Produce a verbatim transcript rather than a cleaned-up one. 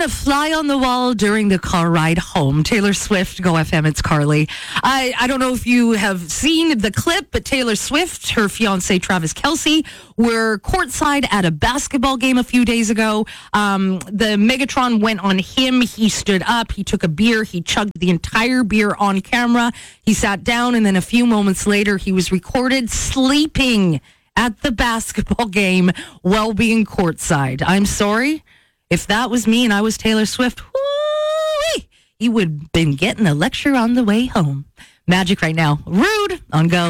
a fly on the wall during the car ride home. Taylor Swift, Go F M, it's Carly. I, I don't know if you have seen the clip, but Taylor Swift, her fiancé Travis Kelce, were courtside at a basketball game a few days ago. Um, the Megatron went on him. He stood up. He took a beer. He chugged the entire beer on camera. He sat down, and then a few moments later, he was recorded sleeping at the basketball game while being courtside. I'm sorry. If that was me and I was Taylor Swift, whoo-wee, you would have been getting a lecture on the way home. Magic right now. Rude on Go.